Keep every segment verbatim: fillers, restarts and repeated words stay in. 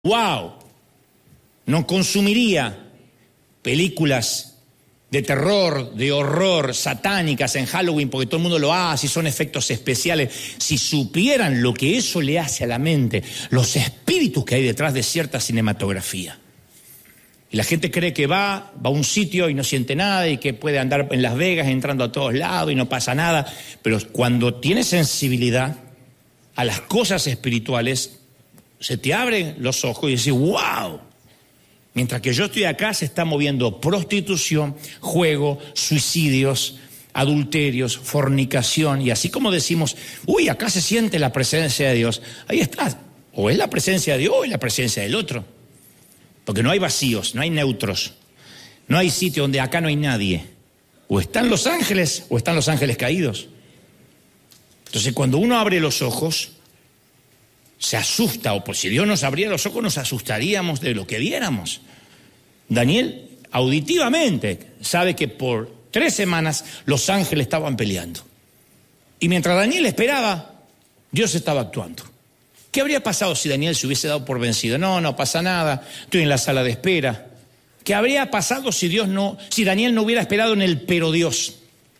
¡Wow! No consumiría películas de terror, de horror, satánicas en Halloween, porque todo el mundo lo hace y son efectos especiales. Si supieran lo que eso le hace a la mente, los espíritus que hay detrás de cierta cinematografía. Y la gente cree que va, va a un sitio y no siente nada y que puede andar en Las Vegas entrando a todos lados y no pasa nada. Pero cuando tienes sensibilidad a las cosas espirituales, se te abren los ojos y dices, ¡wow! Mientras que yo estoy acá se está moviendo prostitución, juego, suicidios, adulterios, fornicación. Y así como decimos, uy, acá se siente la presencia de Dios, ahí está. O es la presencia de Dios o es la presencia del otro. Porque no hay vacíos, no hay neutros. No hay sitio donde acá no hay nadie. O están los ángeles o están los ángeles caídos. Entonces cuando uno abre los ojos, se asusta, o por si Dios nos abría los ojos nos asustaríamos de lo que viéramos. Daniel auditivamente sabe que por tres semanas los ángeles estaban peleando. Y mientras Daniel esperaba, Dios estaba actuando. ¿Qué habría pasado si Daniel se hubiese dado por vencido? No, no pasa nada, estoy en la sala de espera. ¿Qué habría pasado si Dios no, si Daniel no hubiera esperado en el pero Dios?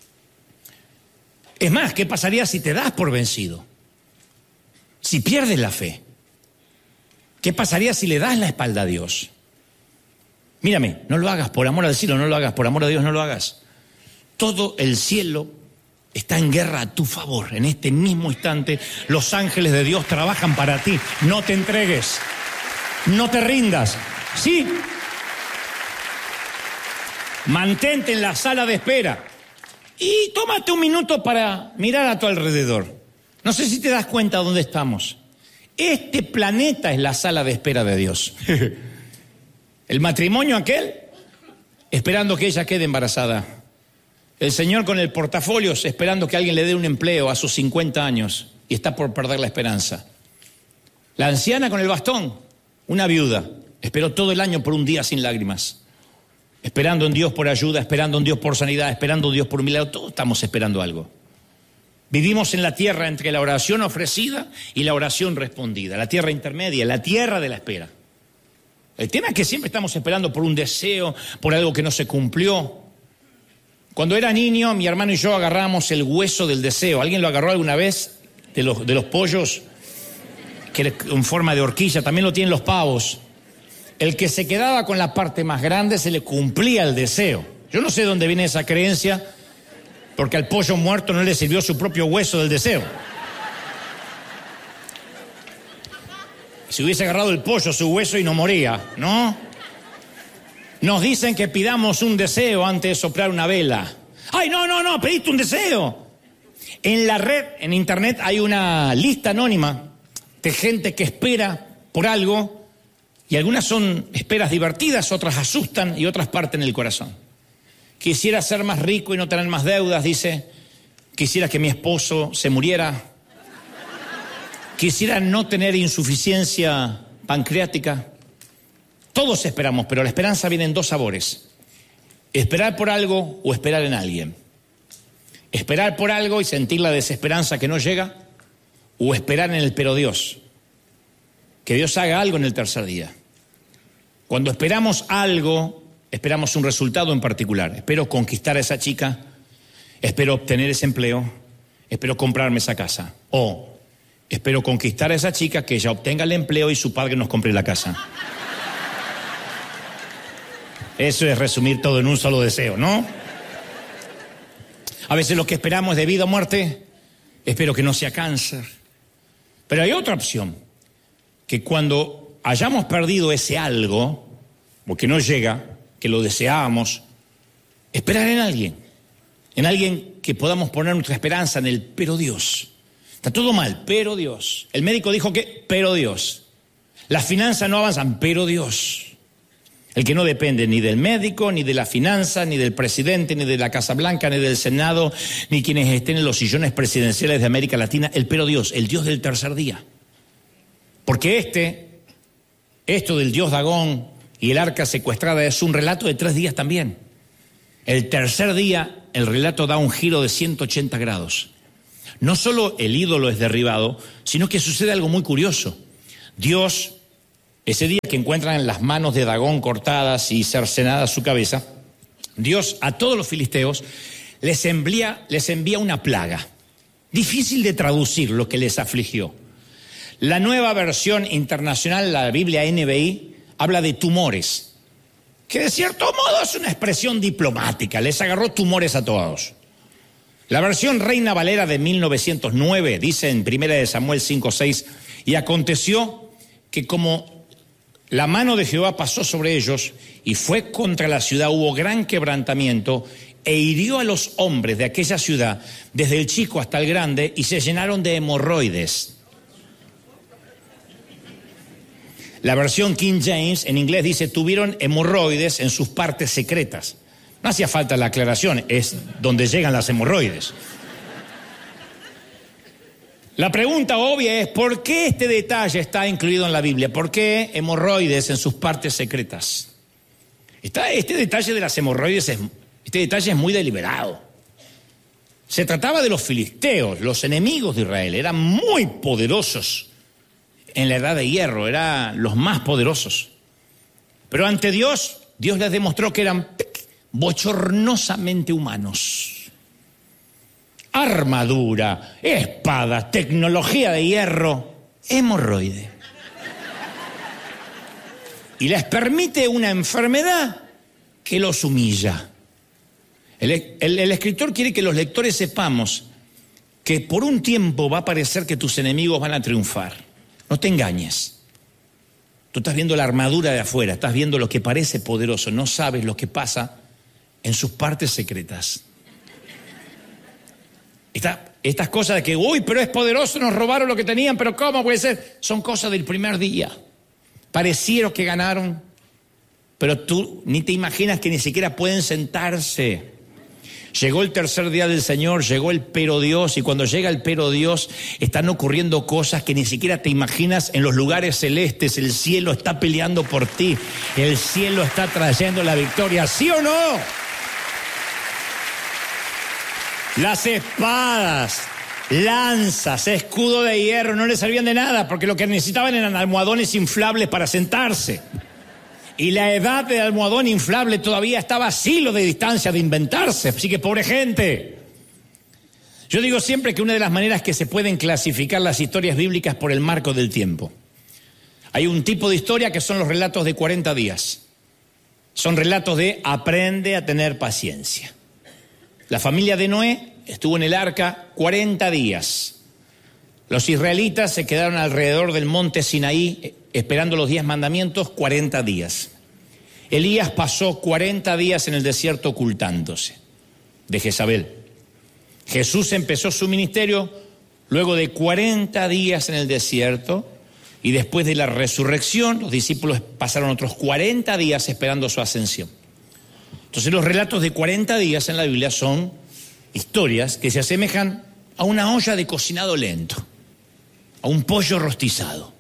Es más, ¿qué pasaría si te das por vencido? Si pierdes la fe, ¿qué pasaría si le das la espalda a Dios? Mírame, no lo hagas por amor al cielo, no lo hagas por amor a Dios, no lo hagas. Todo el cielo está en guerra a tu favor. En este mismo instante, los ángeles de Dios trabajan para ti. No te entregues, no te rindas. Sí, mantente en la sala de espera y tómate un minuto para mirar a tu alrededor. No sé si te das cuenta dónde estamos. Este planeta es la sala de espera de Dios. El matrimonio aquel, esperando que ella quede embarazada. El señor con el portafolio, esperando que alguien le dé un empleo a sus cincuenta años y está por perder la esperanza. La anciana con el bastón, una viuda, esperó todo el año por un día sin lágrimas. Esperando en Dios por ayuda, esperando en Dios por sanidad, esperando en Dios por un milagro. Todos estamos esperando algo. Vivimos en la tierra entre la oración ofrecida y la oración respondida, la tierra intermedia, la tierra de la espera. El tema es que siempre estamos esperando por un deseo, por algo que no se cumplió. Cuando era niño, mi hermano y yo agarramos el hueso del deseo. ¿Alguien lo agarró alguna vez? De los, de los pollos, que era en forma de horquilla, también lo tienen los pavos. El que se quedaba con la parte más grande se le cumplía el deseo. Yo no sé dónde viene esa creencia, porque al pollo muerto no le sirvió su propio hueso del deseo. Si hubiese agarrado el pollo, su hueso, y no moría, ¿no? Nos dicen que pidamos un deseo antes de soplar una vela. ¡Ay, no, no, no! ¡Pediste un deseo! En la red, en internet, hay una lista anónima de gente que espera por algo, y algunas son esperas divertidas, otras asustan y otras parten el corazón. Quisiera ser más rico y no tener más deudas, dice. Quisiera que mi esposo se muriera. Quisiera no tener insuficiencia pancreática. Todos esperamos, pero la esperanza viene en dos sabores. Esperar por algo o esperar en alguien. Esperar por algo y sentir la desesperanza que no llega, o esperar en el pero Dios. Que Dios haga algo en el tercer día. Cuando esperamos algo, esperamos un resultado en particular. Espero conquistar a esa chica, espero obtener ese empleo, espero comprarme esa casa. O espero conquistar a esa chica, que ella obtenga el empleo y su padre nos compre la casa. Eso es resumir todo en un solo deseo, ¿no? A veces lo que esperamos es de vida o muerte. Espero que no sea cáncer. Pero hay otra opción, que cuando hayamos perdido ese algo, o que no llega, que lo deseábamos, esperar en alguien, en alguien que podamos poner nuestra esperanza en el pero Dios. Está todo mal, pero Dios. El médico dijo que, pero Dios. Las finanzas no avanzan, pero Dios. El que no depende ni del médico, ni de la finanza, ni del presidente, ni de la Casa Blanca, ni del Senado, ni quienes estén en los sillones presidenciales de América Latina, el pero Dios, el Dios del tercer día. Porque este, esto del Dios Dagón y el arca secuestrada es un relato de tres días también. El tercer día, el relato da un giro de ciento ochenta grados. No solo el ídolo es derribado, sino que sucede algo muy curioso. Dios ese día que encuentran las manos de Dagón cortadas y cercenada su cabeza, Dios a todos los filisteos les envía, les envía una plaga. Difícil de traducir lo que les afligió. La nueva versión internacional, la Biblia N B I, habla de tumores, que de cierto modo es una expresión diplomática, les agarró tumores a todos. La versión Reina Valera de mil novecientos nueve dice en primera de Samuel cinco seis, y aconteció que como la mano de Jehová pasó sobre ellos y fue contra la ciudad, hubo gran quebrantamiento e hirió a los hombres de aquella ciudad, desde el chico hasta el grande, y se llenaron de hemorroides. La versión King James en inglés dice, tuvieron hemorroides en sus partes secretas. No hacía falta la aclaración, es donde llegan las hemorroides. La pregunta obvia es, ¿por qué este detalle está incluido en la Biblia? ¿Por qué hemorroides en sus partes secretas? Está, este detalle de las hemorroides, es, este detalle es muy deliberado. Se trataba de los filisteos, los enemigos de Israel, eran muy poderosos en la edad de hierro, eran los más poderosos. Pero ante Dios, Dios les demostró que eran bochornosamente humanos. Armadura, espadas, tecnología de hierro, hemorroide. Y les permite una enfermedad que los humilla. El, el, el escritor quiere que los lectores sepamos que por un tiempo va a parecer que tus enemigos van a triunfar. No te engañes. Tú estás viendo la armadura de afuera, estás viendo lo que parece poderoso, no sabes lo que pasa en sus partes secretas. Esta, estas cosas de que, uy, pero es poderoso, nos robaron lo que tenían, pero ¿cómo puede ser? Son cosas del primer día. Parecieron que ganaron, pero tú ni te imaginas que ni siquiera pueden sentarse. Llegó el tercer día del Señor, llegó el pero Dios, y cuando llega el pero Dios están ocurriendo cosas que ni siquiera te imaginas en los lugares celestes. El cielo está peleando por ti, el cielo está trayendo la victoria, ¿sí o no? Las espadas, lanzas, escudo de hierro no les servían de nada, porque lo que necesitaban eran almohadones inflables para sentarse. Y la edad del almohadón inflable todavía estaba a siglos de distancia de inventarse, así que pobre gente. Yo digo siempre que una de las maneras que se pueden clasificar las historias bíblicas por el marco del tiempo. Hay un tipo de historia que son los relatos de cuarenta días. Son relatos de aprende a tener paciencia. La familia de Noé estuvo en el arca cuarenta días. Los israelitas se quedaron alrededor del monte Sinaí esperando los diez mandamientos cuarenta días. Elías pasó cuarenta días en el desierto ocultándose de Jezabel. Jesús empezó su ministerio luego de cuarenta días en el desierto, y después de la resurrección los discípulos pasaron otros cuarenta días esperando su ascensión. Entonces los relatos de cuarenta días en la Biblia son historias que se asemejan a una olla de cocinado lento, a un pollo rostizado.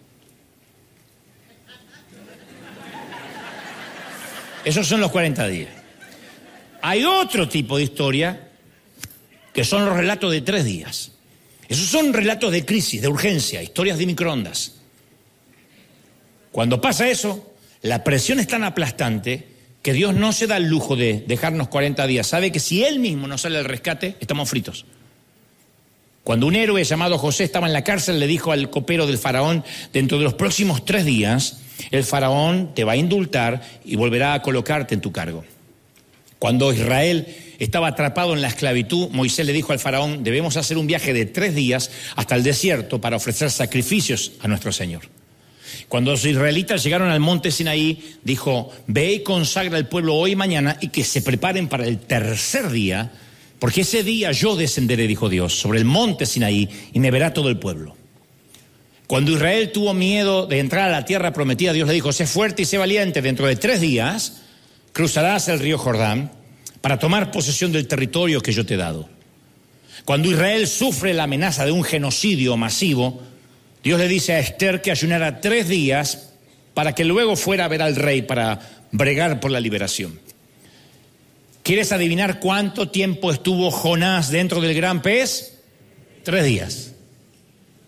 Esos son los cuarenta días. Hay otro tipo de historia que son los relatos de tres días. Esos son relatos de crisis, de urgencia, historias de microondas. Cuando pasa eso, la presión es tan aplastante que Dios no se da el lujo de dejarnos cuarenta días. Sabe que si Él mismo nos sale al rescate, estamos fritos. Cuando un héroe llamado José estaba en la cárcel, le dijo al copero del faraón, dentro de los próximos tres días, el faraón te va a indultar y volverá a colocarte en tu cargo. Cuando Israel estaba atrapado en la esclavitud, Moisés le dijo al faraón, debemos hacer un viaje de tres días hasta el desierto para ofrecer sacrificios a nuestro Señor. Cuando los israelitas llegaron al monte Sinaí, dijo, ve y consagra al pueblo hoy y mañana y que se preparen para el tercer día, porque ese día yo descenderé, dijo Dios, sobre el monte Sinaí y me verá todo el pueblo. Cuando Israel tuvo miedo de entrar a la tierra prometida, Dios le dijo, sé fuerte y sé valiente, dentro de tres días cruzarás el río Jordán para tomar posesión del territorio que yo te he dado. Cuando Israel sufre la amenaza de un genocidio masivo, Dios le dice a Esther que ayunara tres días para que luego fuera a ver al rey para bregar por la liberación. ¿Quieres adivinar cuánto tiempo estuvo Jonás dentro del gran pez? Tres días.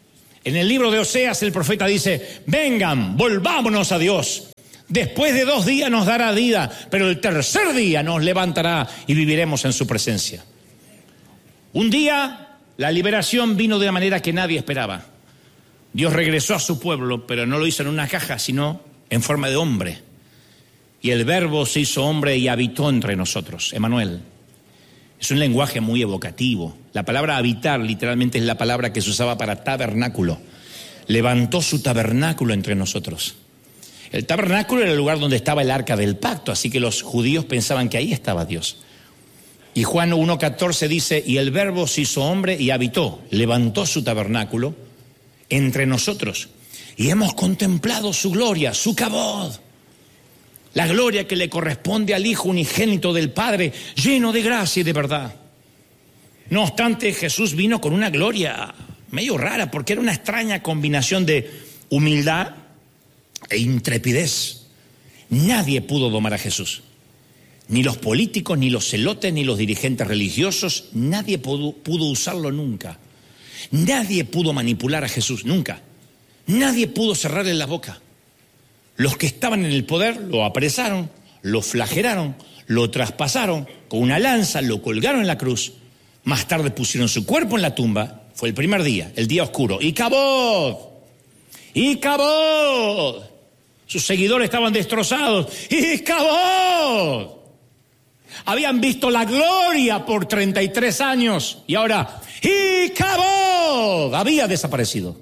En el libro de Oseas el profeta dice, vengan, volvámonos a Dios. Después de dos días nos dará vida, pero el tercer día nos levantará y viviremos en su presencia. Un día la liberación vino de una manera que nadie esperaba. Dios regresó a su pueblo, pero no lo hizo en una caja, sino en forma de hombre. Y el Verbo se hizo hombre y habitó entre nosotros, Emmanuel. Es un lenguaje muy evocativo. La palabra habitar literalmente es la palabra que se usaba para tabernáculo. Levantó su tabernáculo entre nosotros. El tabernáculo era el lugar donde estaba el arca del pacto, así que los judíos pensaban que ahí estaba Dios. Y Juan uno catorce dice, y el Verbo se hizo hombre y habitó, levantó su tabernáculo entre nosotros. Y hemos contemplado su gloria, su cabod. La gloria que le corresponde al Hijo unigénito del Padre, lleno de gracia y de verdad. No obstante, Jesús vino con una gloria medio rara, porque era una extraña combinación de humildad e intrepidez. Nadie pudo domar a Jesús. Ni los políticos, ni los celotes, ni los dirigentes religiosos. Nadie pudo, pudo usarlo nunca. Nadie pudo manipular a Jesús, nunca. Nadie pudo cerrarle la boca. Los que estaban en el poder lo apresaron, lo flagelaron, lo traspasaron con una lanza, lo colgaron en la cruz. Más tarde pusieron su cuerpo en la tumba. Fue el primer día, el día oscuro. ¡Y cabod! ¡Y cabod! Sus seguidores estaban destrozados. ¡Y cabod! Habían visto la gloria por treinta y tres años y ahora ¡y cabod! Había desaparecido.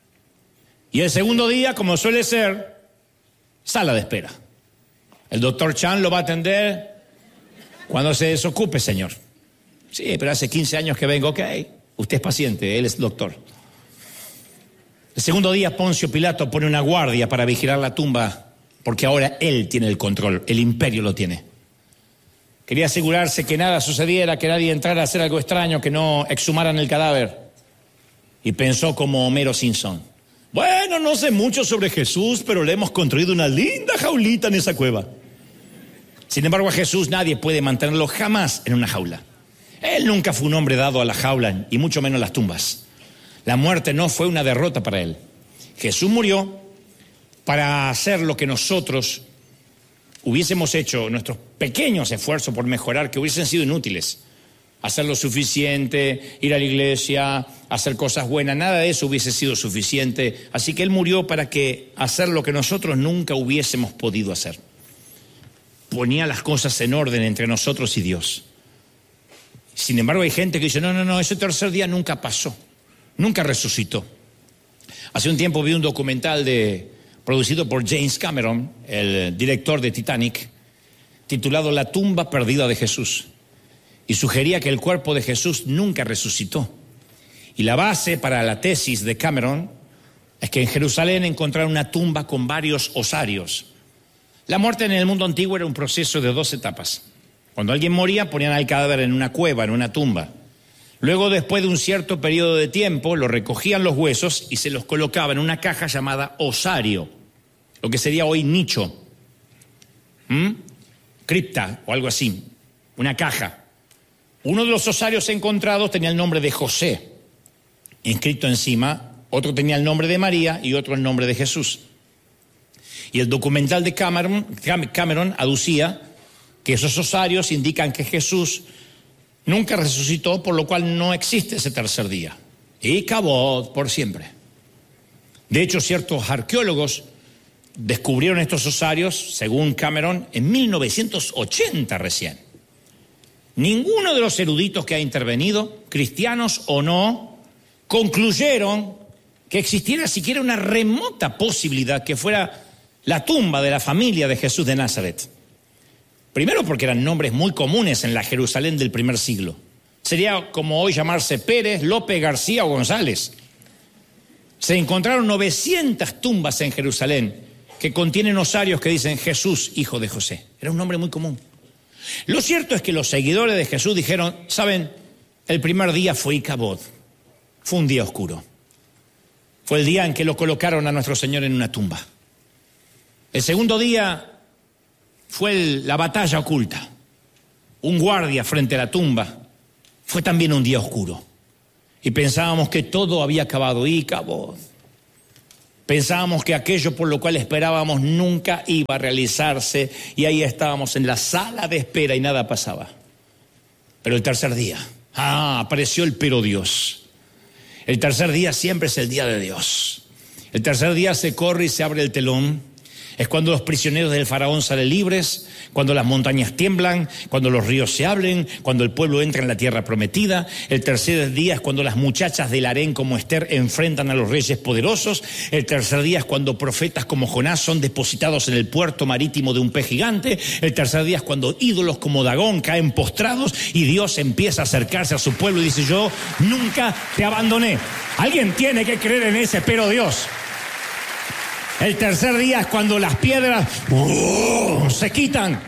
Y el segundo día, como suele ser, sala de espera. El doctor Chan lo va a atender cuando se desocupe, señor. Sí, pero hace quince años que vengo, ok. Usted es paciente, él es doctor. El segundo día, Poncio Pilato pone una guardia para vigilar la tumba, porque ahora él tiene el control, el imperio lo tiene. Quería asegurarse que nada sucediera, que nadie entrara a hacer algo extraño, que no exhumaran el cadáver. Y pensó como Homero Simpson. Bueno, no sé mucho sobre Jesús, pero le hemos construido una linda jaulita en esa cueva. Sin embargo, a Jesús nadie puede mantenerlo jamás en una jaula. Él nunca fue un hombre dado a la jaula, y mucho menos las tumbas. La muerte no fue una derrota para él. Jesús murió para hacer lo que nosotros hubiésemos hecho, nuestros pequeños esfuerzos por mejorar, que hubiesen sido inútiles. Hacer lo suficiente, ir a la iglesia, hacer cosas buenas, nada de eso hubiese sido suficiente. Así que Él murió para que hacer lo que nosotros nunca hubiésemos podido hacer. Ponía las cosas en orden entre nosotros y Dios. Sin embargo, hay gente que dice, no, no, no, ese tercer día nunca pasó, nunca resucitó. Hace un tiempo vi un documental de, producido por James Cameron, el director de Titanic, titulado La tumba perdida de Jesús. Y sugería que el cuerpo de Jesús nunca resucitó. Y la base para la tesis de Cameron es que en Jerusalén encontraron una tumba con varios osarios. La muerte en el mundo antiguo era un proceso de dos etapas. Cuando alguien moría, ponían al cadáver en una cueva, en una tumba. Luego, después de un cierto periodo de tiempo, lo recogían los huesos y se los colocaban en una caja llamada osario, lo que sería hoy nicho, ¿Mm? cripta o algo así, una caja. Uno de los osarios encontrados tenía el nombre de José, inscrito encima, otro tenía el nombre de María y otro el nombre de Jesús. Y el documental de Cameron, Cameron aducía que esos osarios indican que Jesús nunca resucitó, por lo cual no existe ese tercer día. Y cabot por siempre. De hecho, ciertos arqueólogos descubrieron estos osarios, según Cameron, en mil novecientos ochenta recién. Ninguno de los eruditos que ha intervenido, cristianos o no, concluyeron que existiera siquiera una remota posibilidad que fuera la tumba de la familia de Jesús de Nazaret. Primero porque eran nombres muy comunes en la Jerusalén del primer siglo. Sería como hoy llamarse Pérez, López, García o González. Se encontraron novecientas tumbas en Jerusalén que contienen osarios que dicen Jesús, hijo de José. Era un nombre muy común. Lo cierto es que los seguidores de Jesús dijeron, ¿saben? El primer día fue Icabod, fue un día oscuro. Fue el día en que lo colocaron a nuestro Señor en una tumba. El segundo día fue el, la batalla oculta, un guardia frente a la tumba. Fue también un día oscuro. y pensábamos que todo había acabado y acabó. Pensábamos que aquello por lo cual esperábamos nunca iba a realizarse y ahí estábamos en la sala de espera y nada pasaba. Pero el tercer día, ah, apareció el pero Dios. El tercer día siempre es el día de Dios. El tercer día se corre y se abre el telón. Es cuando los prisioneros del faraón salen libres, cuando las montañas tiemblan, cuando los ríos se abren, cuando el pueblo entra en la tierra prometida. El tercer día es cuando las muchachas del harén como Esther enfrentan a los reyes poderosos. El tercer día es cuando profetas como Jonás son depositados en el puerto marítimo de un pez gigante. El tercer día es cuando ídolos como Dagón caen postrados y Dios empieza a acercarse a su pueblo y dice: yo nunca te abandoné. Alguien tiene que creer en ese pero Dios. El tercer día es cuando las piedras uh, se quitan.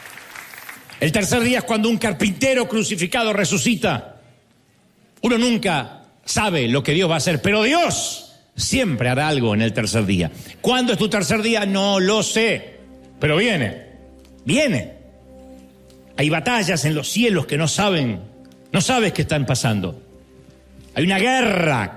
El tercer día es cuando un carpintero crucificado resucita. Uno nunca sabe lo que Dios va a hacer, pero Dios siempre hará algo en el tercer día. ¿Cuándo es tu tercer día? No lo sé, pero viene, viene. Hay batallas en los cielos que no saben, no sabes qué están pasando. Hay una guerra.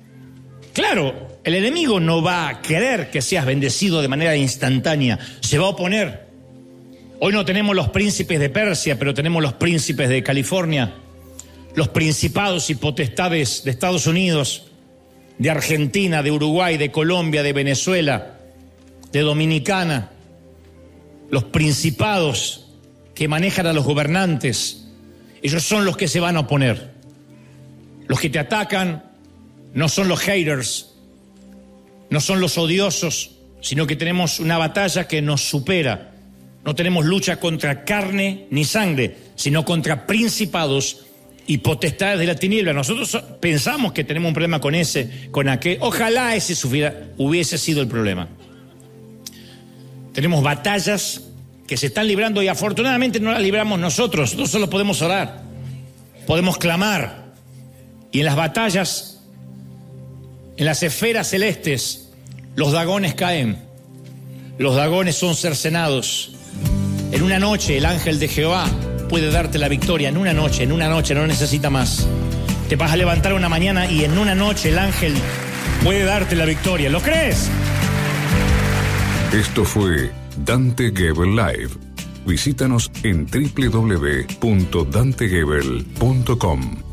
Claro, el enemigo no va a querer que seas bendecido de manera instantánea, se va a oponer. Hoy no tenemos los príncipes de Persia, pero tenemos los príncipes de California, los principados y potestades de Estados Unidos, de Argentina, de Uruguay, de Colombia, de Venezuela, de Dominicana, los principados que manejan a los gobernantes. Ellos son los que se van a oponer. Los que te atacan no son los haters, no son los odiosos, sino que tenemos una batalla que nos supera. No tenemos lucha contra carne ni sangre, sino contra principados y potestades de la tiniebla. Nosotros pensamos que tenemos un problema con ese, con aquel. Ojalá ese hubiese sido el problema. Tenemos batallas que se están librando y afortunadamente no las libramos nosotros. Nosotros solo podemos orar, podemos clamar. Y en las batallas, en las esferas celestes, los dragones caen, los dragones son cercenados. En una noche el ángel de Jehová puede darte la victoria, en una noche, en una noche, no necesita más. Te vas a levantar una mañana y en una noche el ángel puede darte la victoria. ¿Lo crees? Esto fue Dante Gebel Live. Visítanos en doble u doble u doble u punto dante gebel punto com.